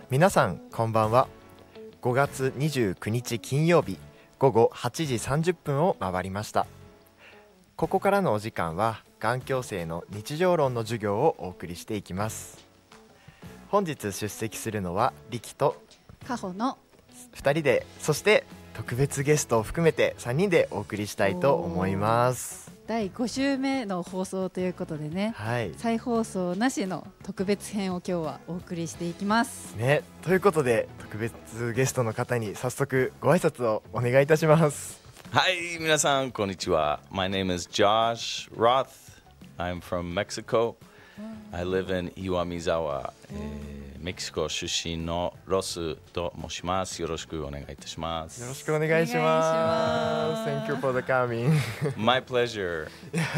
皆さんこんばんは。5月29日金曜日午後8時30分を回りました。ここからのお時間は眼矯正の日常論の授業をお送りしていきます。本日出席するのはリキとカホの 2人で、そして特別ゲストを含めて3人でお送りしたいと思います。 第5週目の放送ということでね、 はい、 再放送なしの特別編を今日はお送りしていきますね。ということで特別ゲストの方に早速ご挨拶をお願いいたします。 はい、皆さんこんにちは。My name is Josh Roth. I'm from Mexico. I live in Iwamizawa. メキシコ出身のロスと申します。よろしくお願いいたします。 よろしくお願いします。Thank you for the coming. My pleasure.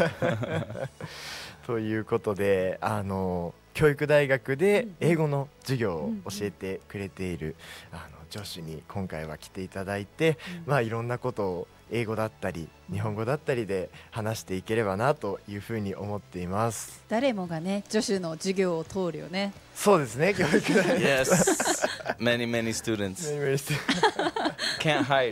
ということで、教育大学で英語の授業を教えてくれているジョシュに今回は来ていただいて、いろんなことを英語だったり日本語だったりで話していければなというふうに思っています。 誰もがね、ジョシュの授業を通るよね。 そうですね、教育大学。 Yes, many students. Can't hide.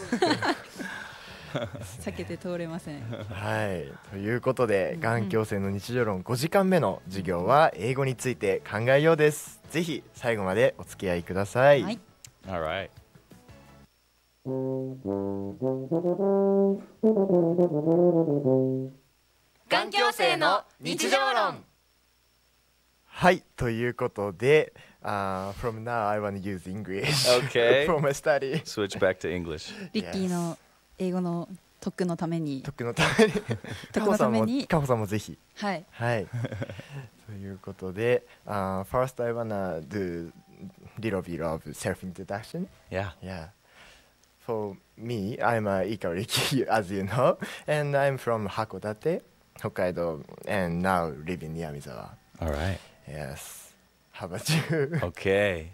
避けて通れません。 はい、ということで、眼矯正の日常論5時間目の授業は英語について考えようです。ぜひ最後までお付き合いください。 はい、 Alright. 眼矯正の日常論。 はい、ということで、from now I want to use English Okay. for my study. Switch back to English. リッキーの英語の特訓のために、 特のために特訓のために、 カホさんもぜひ。 はい、 はい。ということで、first I wanna do little bit of self introduction. Yeah. Yeah. For me, I'm Ika Riki, as you know, and I'm from Hakodate, Hokkaido, and now live in Yamizawa. Alright. Yes. How about you? Okay.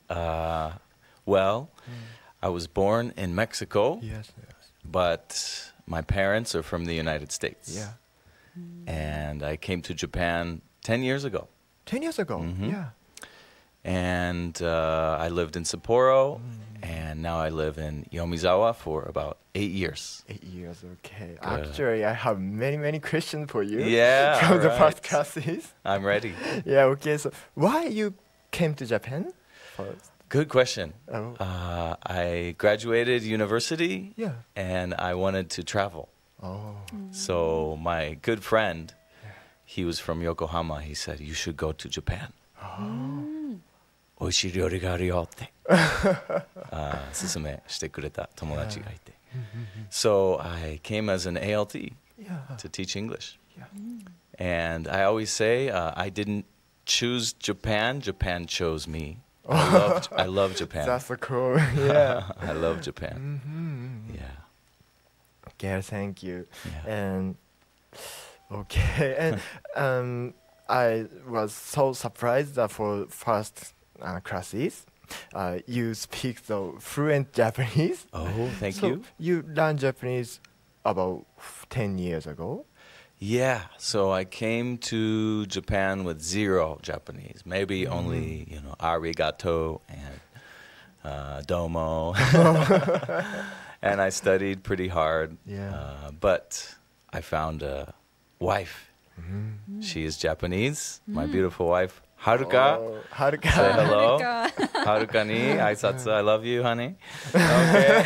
Well, I was born in Mexico, Yes. but my parents are from the United States. Yeah. And I came to Japan 10 years ago. 10 years ago. Yeah. And I lived in Sapporo, and now I live in Yomizawa for about 8 years. 8 years. Okay. Actually, I have many questions for you. Yeah, From the alright. past classes. I'm ready. Yeah. Okay. So, why you came to Japan first? Good question. Oh. I graduated university, Yeah. and I wanted to travel. Oh. So my good friend, he was from Yokohama. He said, you should go to Japan. 美味しい料理があるよって勧めしてくれた友達がいて。So I came as an ALT Yeah. to teach English. Yeah. And I always say I didn't choose Japan. Japan chose me. I love Japan. That's so cool. Yeah. I love Japan. Yeah. Okay. Thank you. Yeah. And okay. And I was so surprised that for first classes, you speak the fluent Japanese. Oh, thank So you. you learned Japanese about 10 years ago. Yeah, so I came to Japan with zero Japanese, maybe only arigato and domo, and I studied pretty hard. Yeah. But I found a wife. She is Japanese. My beautiful wife, Haruka. Oh, Haruka. Say hello, か Haruka ni aisatsu. I love you, honey. Okay.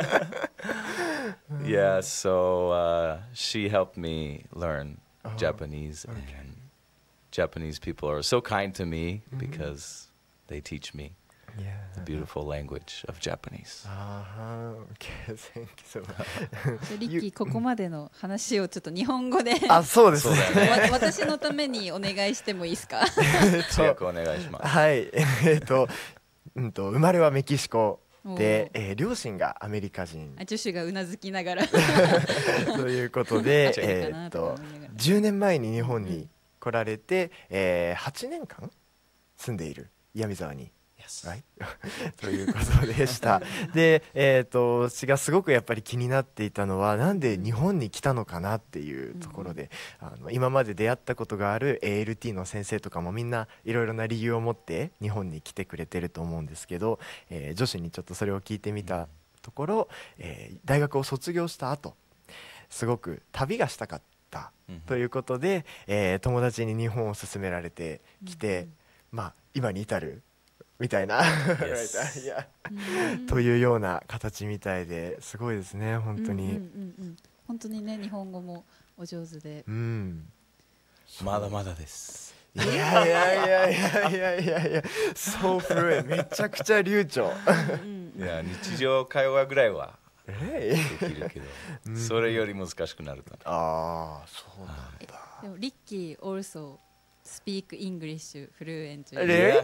Yeah, so she helped me learn Japanese, and Japanese people are so kind to me because they teach me Yeah. the beautiful language of Japanese. Okay. Thank you so much. リッキー、ここまでの話をちょっと日本語であ、そうですそうだよね。 私のためにお願いしてもいいですか？ 通訳お願いします。 はい。生まれはメキシコで、両親がアメリカ人ジョシュがうなずきながらということで、 違うかなと思いながら 10年前に日本に来られて、8年間住んでいる岩見沢に Yes. right? ということでした。で、私がすごくやっぱり気になっていたのは、なんで日本に来たのかなっていうところで、今まで出会ったことがある ALT の先生とかもみんないろいろな理由を持って日本に来てくれてると思うんですけど、女子にちょっとそれを聞いてみたところ、大学を卒業した後、すごく旅がしたかったということで、友達に日本を勧められてきて、まあ今に至るみたいな Yes. いやというような形みたいですごいですね本当に。 本当にね日本語もお上手で。 まだまだです。 いやいやいやいやいやいやいや、そう古い、めちゃくちゃ流暢。 いや日常会話ぐらいはえできるけど、それより難しくなると。 ああ、そうなんだ。 でもリッキー also speak English fluently. Really?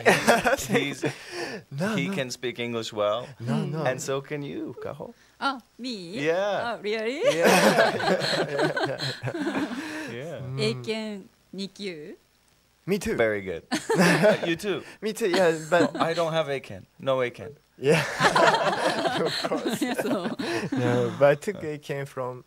He can speak English well, No, no. and so can you, Kaho. あ、me? Yeah. あ、really? Yeah. 英検2級 Me too. Very good. You too. Me too. Yeah, but I don't have ACAN. No ACAN. yeah. Of course. そう No, but I took it came from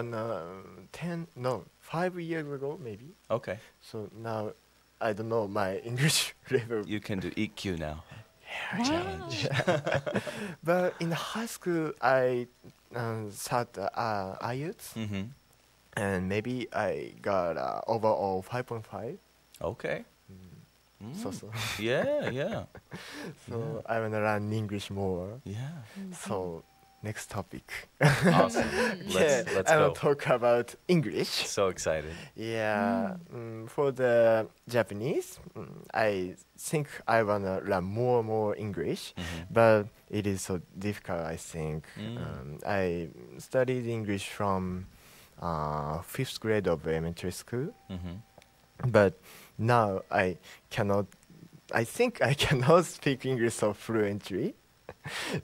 5 years ago maybe. Okay. So now I don't know my English level. You can do EQ now. Challenge. But in high school I sat IELTS Mm-hmm. and maybe I got overall 5.5. Okay. So so. Yeah, yeah, So I want to learn English more. yeah. So next topic. Awesome. Yeah, Let's I will go. talk about English. So excited. Yeah, for the Japanese, I think I wanna learn more English, but it is so difficult. I think I studied English from 5th grade of elementary school, but now I cannot. I think I cannot speak English so fluently.